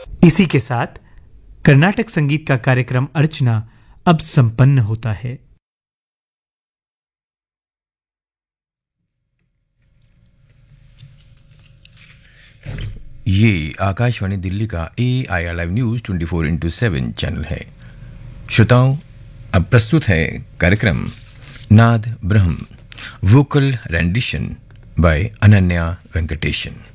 इसी के साथ कर्नाटक संगीत का कार्यक्रम अर्चना अब संपन्न होता है। ये आकाशवाणी दिल्ली का AIR लाइव न्यूज 24/7 चैनल है। श्रोताओं, अब प्रस्तुत है कार्यक्रम नाद ब्रह्म, vocal rendition bye Ananya Venkatesan.